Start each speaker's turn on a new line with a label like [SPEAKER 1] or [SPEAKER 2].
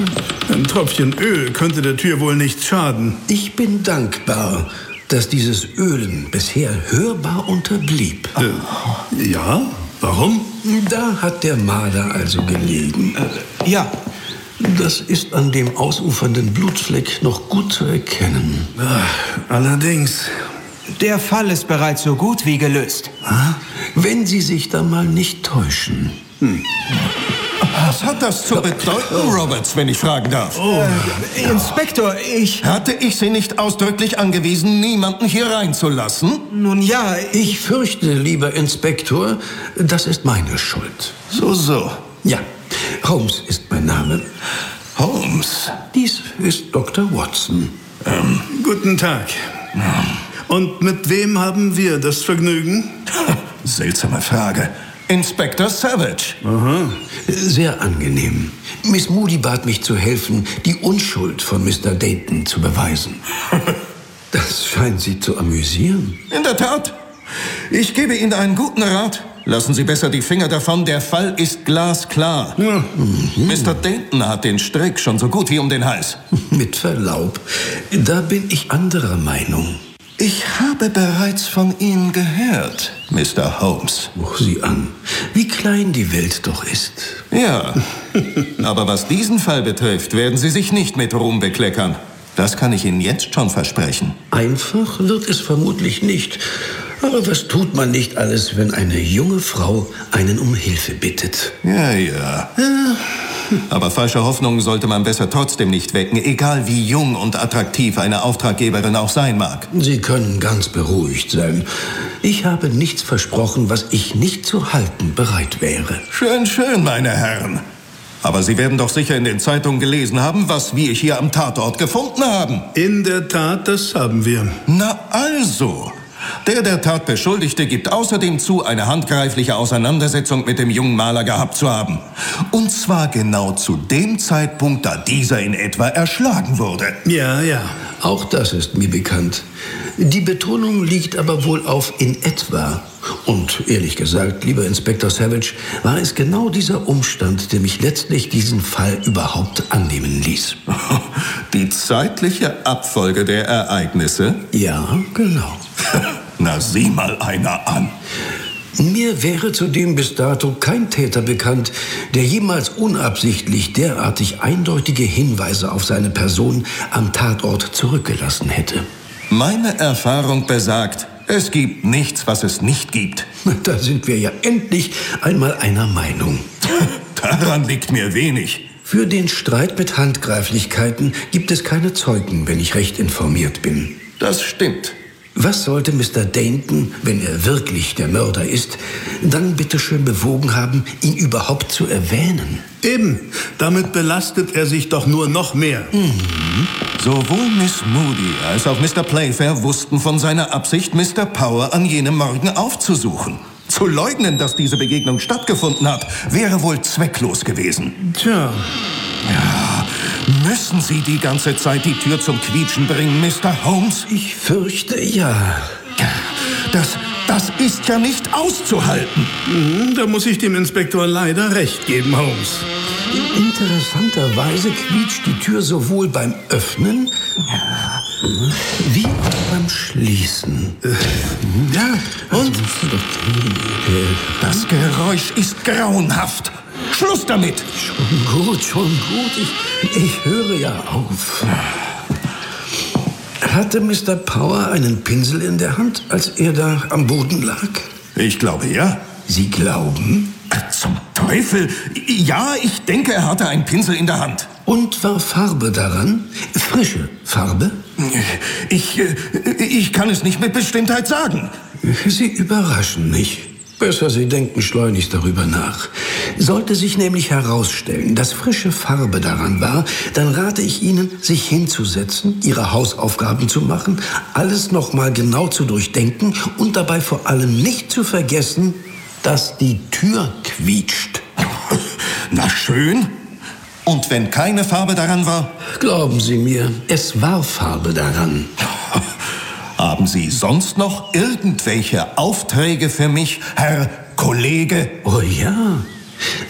[SPEAKER 1] Ein Tropfchen Öl könnte der Tür wohl nicht schaden.
[SPEAKER 2] Ich bin dankbar, dass dieses Ölen bisher hörbar unterblieb.
[SPEAKER 1] Ja? Warum?
[SPEAKER 2] Da hat der Marder also gelegen.
[SPEAKER 3] Ja.
[SPEAKER 2] Das ist an dem ausufernden Blutfleck noch gut zu erkennen.
[SPEAKER 1] Allerdings.
[SPEAKER 3] Der Fall ist bereits so gut wie gelöst.
[SPEAKER 2] Wenn Sie sich da mal nicht täuschen.
[SPEAKER 4] Was hat das zu bedeuten, Roberts, wenn ich fragen darf?
[SPEAKER 3] Inspektor,
[SPEAKER 4] Hatte ich Sie nicht ausdrücklich angewiesen, niemanden hier reinzulassen?
[SPEAKER 3] Nun ja,
[SPEAKER 2] Ich fürchte, lieber Inspektor, das ist meine Schuld.
[SPEAKER 4] So.
[SPEAKER 2] Ja, Holmes ist mein Name.
[SPEAKER 4] Holmes.
[SPEAKER 2] Dies ist Dr. Watson.
[SPEAKER 1] Guten Tag. Und mit wem haben wir das Vergnügen?
[SPEAKER 4] Seltsame Frage. Inspektor Savage.
[SPEAKER 2] Sehr angenehm. Miss Moody bat mich zu helfen, die Unschuld von Mr. Dayton zu beweisen. Das scheint Sie zu amüsieren.
[SPEAKER 4] In der Tat. Ich gebe Ihnen einen guten Rat. Lassen Sie besser die Finger davon, der Fall ist glasklar. Mr. Dayton hat den Strick schon so gut wie um den Hals.
[SPEAKER 2] Mit Verlaub, da bin ich anderer Meinung.
[SPEAKER 4] Ich habe bereits von Ihnen gehört, Mr. Holmes.
[SPEAKER 2] Sieh an, wie klein die Welt doch ist.
[SPEAKER 4] Ja, aber was diesen Fall betrifft, werden Sie sich nicht mit Ruhm bekleckern. Das kann ich Ihnen jetzt schon versprechen.
[SPEAKER 2] Einfach wird es vermutlich nicht. Aber was tut man nicht alles, wenn eine junge Frau einen um Hilfe bittet?
[SPEAKER 4] Ja. Aber falsche Hoffnungen sollte man besser trotzdem nicht wecken, egal wie jung und attraktiv eine Auftraggeberin auch sein mag.
[SPEAKER 2] Sie können ganz beruhigt sein. Ich habe nichts versprochen, was ich nicht zu halten bereit wäre.
[SPEAKER 4] Schön, meine Herren. Aber Sie werden doch sicher in den Zeitungen gelesen haben, was wir hier am Tatort gefunden haben.
[SPEAKER 1] In der Tat, das haben wir.
[SPEAKER 4] Na also. Der Tatbeschuldigte gibt außerdem zu, eine handgreifliche Auseinandersetzung mit dem jungen Maler gehabt zu haben. Und zwar genau zu dem Zeitpunkt, da dieser in etwa erschlagen wurde.
[SPEAKER 1] Ja.
[SPEAKER 2] Auch das ist mir bekannt. Die Betonung liegt aber wohl auf in etwa. Und ehrlich gesagt, lieber Inspektor Savage, war es genau dieser Umstand, der mich letztlich diesen Fall überhaupt annehmen ließ.
[SPEAKER 4] Die zeitliche Abfolge der Ereignisse?
[SPEAKER 2] Ja, genau.
[SPEAKER 4] Na, sieh mal einer an.
[SPEAKER 2] Mir wäre zudem bis dato kein Täter bekannt, der jemals unabsichtlich derartig eindeutige Hinweise auf seine Person am Tatort zurückgelassen hätte.
[SPEAKER 4] Meine Erfahrung besagt, es gibt nichts, was es nicht gibt.
[SPEAKER 2] Da sind wir ja endlich einmal einer Meinung.
[SPEAKER 4] Daran liegt mir wenig.
[SPEAKER 2] Für den Streit mit Handgreiflichkeiten gibt es keine Zeugen, wenn ich recht informiert bin.
[SPEAKER 4] Das stimmt.
[SPEAKER 2] Was sollte Mr. Dayton, wenn er wirklich der Mörder ist, dann bitteschön bewogen haben, ihn überhaupt zu erwähnen?
[SPEAKER 1] Eben, damit belastet er sich doch nur noch mehr.
[SPEAKER 4] Sowohl Miss Moody als auch Mr. Playfair wussten von seiner Absicht, Mr. Power an jenem Morgen aufzusuchen. Zu leugnen, dass diese Begegnung stattgefunden hat, wäre wohl zwecklos gewesen.
[SPEAKER 1] Tja.
[SPEAKER 4] Ja, müssen Sie die ganze Zeit die Tür zum Quietschen bringen, Mr. Holmes?
[SPEAKER 2] Ich fürchte, ja.
[SPEAKER 4] Das ist ja nicht auszuhalten.
[SPEAKER 1] Da muss ich dem Inspektor leider recht geben, Holmes.
[SPEAKER 2] Interessanterweise quietscht die Tür sowohl beim Öffnen wie auch beim Schließen.
[SPEAKER 1] Ja, und?
[SPEAKER 4] Das Geräusch ist grauenhaft. Schluss damit!
[SPEAKER 2] Schon gut. Ich höre ja auf. Hatte Mr. Power einen Pinsel in der Hand, als er da am Boden lag?
[SPEAKER 4] Ich glaube, ja.
[SPEAKER 2] Sie glauben?
[SPEAKER 4] Zum Teufel! Ja, ich denke, er hatte einen Pinsel in der Hand.
[SPEAKER 2] Und war Farbe daran? Frische Farbe?
[SPEAKER 4] Ich kann es nicht mit Bestimmtheit sagen.
[SPEAKER 2] Sie überraschen mich. Besser, Sie denken schleunigst darüber nach. Sollte sich nämlich herausstellen, dass frische Farbe daran war, dann rate ich Ihnen, sich hinzusetzen, Ihre Hausaufgaben zu machen, alles nochmal genau zu durchdenken und dabei vor allem nicht zu vergessen, dass die Tür quietscht.
[SPEAKER 4] Na schön. Und wenn keine Farbe daran war?
[SPEAKER 2] Glauben Sie mir, es war Farbe daran.
[SPEAKER 4] Haben Sie sonst noch irgendwelche Aufträge für mich, Herr Kollege?
[SPEAKER 2] Oh ja.